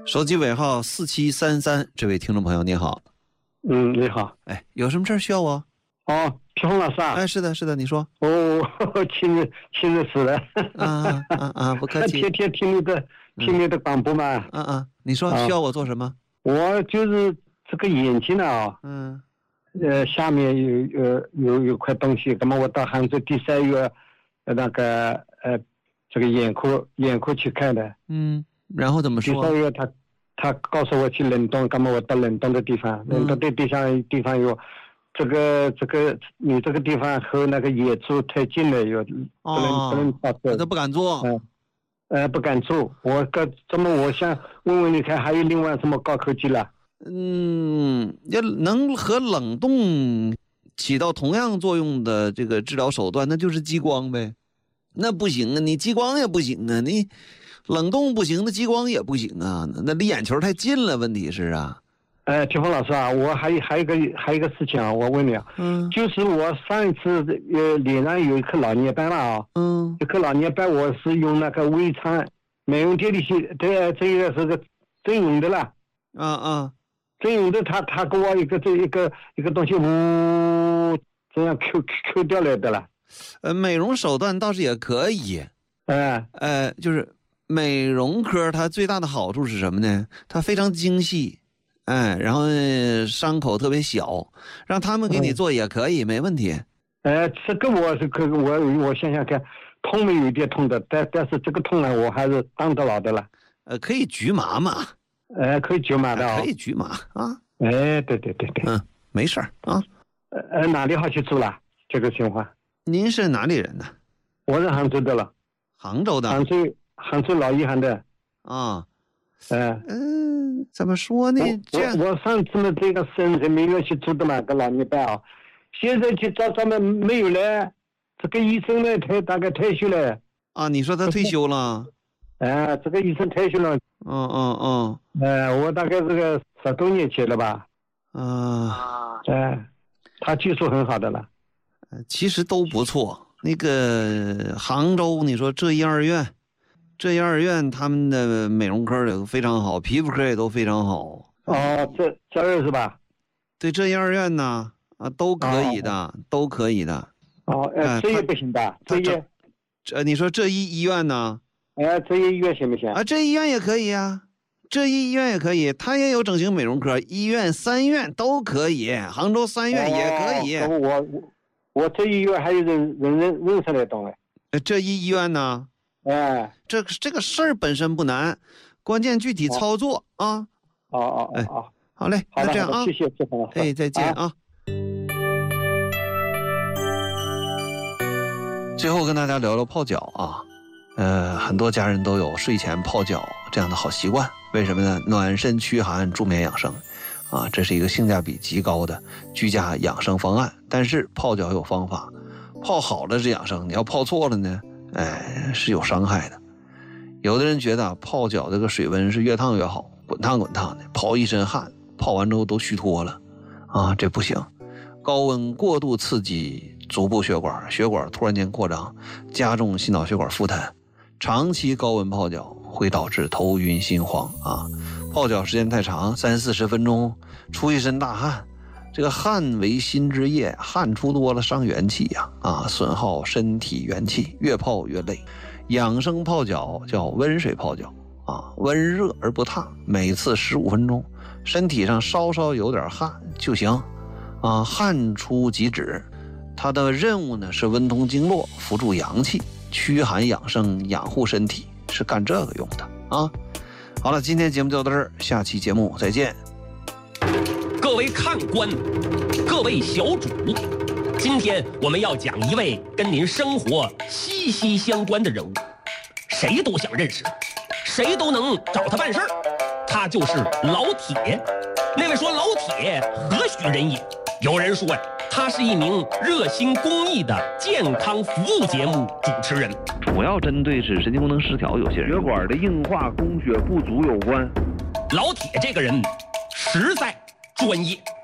手机尾号4733，这位听众朋友您好。 你好。 哎，有什么事儿需要我？ 皮红老师啊。 哎，是的，你说。 亲日死了。 不客气。 天天听你的广播嘛。 你说需要我做什么？ 我就是这个眼睛啊。下面有块东西，那么我到杭州第3月那个这个眼科去看的。 然后怎么说？ 第3月他告诉我去冷冻，那么我到冷冻的地方，冷冻的地方有这个你这个地方和那个野猪太近了，有不能发作， 我都不敢做。 不敢做。我想问问你看，还有另外什么高科技了？ 要能和冷冻起到同样作用的这个治疗手段，那就是激光呗。那不行啊，你激光也不行啊，你冷冻不行，那激光也不行啊，那离眼球太近了。问题是啊， 铁峰老师啊，我还有一个事情啊，我问你啊，就是我上一次脸上有一颗老年斑了啊，一颗老年斑，我是用那个微创美容贴的去，这个是个真用的了，真用的，他给我一个东西，这样 Q 掉来的了。 美容手段倒是也可以，就是美容科它最大的好处是什么呢？它非常精细，然后伤口特别小，让他们给你做也可以，没问题。 这个我想想看，痛没有一点痛的，但是这个痛呢，我还是当得了的了。 可以局麻嘛？ 可以局麻的啊。 可以局麻啊。 对。 没事儿啊。 哪里好去做了？这个情况。 您是哪里人呢？ 我是杭州的了。 杭州的。 杭州老余杭的。 怎么说呢？ 我上次呢，这个生日没有去做的嘛，个老年斑啊，现在去找们没有了。这个医生呢，大概退休了。 你说他退休了？ 这个医生退休了。我大概这个10多年前了吧。他技术很好的了。 其实都不错。那个杭州，你说浙医二院他们的美容科也非常好，皮肤科也都非常好。 这二是吧？ 对，浙医二院呢，都可以的，都可以的。 这也不行吧？ 你说浙医医院呢？ 浙医医院行不行？ 浙医医院也可以啊，浙医医院也可以，它也有整形美容科，医院3院都可以，杭州3院也可以。 我浙医医院还有人认识来懂哎。 浙医医院呢？这个事儿本身不难，关键具体操作啊。好嘞，那这样啊， 谢谢志鹏老师。 再见啊。最后跟大家聊聊泡脚啊。很多家人都有睡前泡脚这样的好习惯，为什么呢？暖身驱寒，助眠养生啊，这是一个性价比极高的居家养生方案。但是泡脚有方法，泡好了是养生，你要泡错了呢，是有伤害的。有的人觉得泡脚这个水温是越烫越好，滚烫的，泡一身汗，泡完之后都虚脱了这不行。高温过度刺激足部血管突然间扩张，加重心脑血管负担。长期高温泡脚会导致头晕心慌泡脚时间太长，30-40分钟，出一身大汗，这个汗为心之液，汗出多了伤元气损耗身体元气，越泡越累。养生泡脚叫温水泡脚温热而不烫，每次15分钟，身体上稍稍有点汗就行汗出即止。它的任务呢是温通经络，辅助阳气，驱寒养生，养护身体，是干这个用的好了，今天节目就到这儿，下期节目再见。 各位看官，各位小主，今天我们要讲一位跟您生活息息相关的人物，谁都想认识，谁都能找他办事儿，他就是老铁。那位说老铁何许人也？有人说他是一名热心公益的健康服务节目主持人， 主要针对是神经功能失调有些人血管的硬化供血不足有关。 老铁这个人实在专业。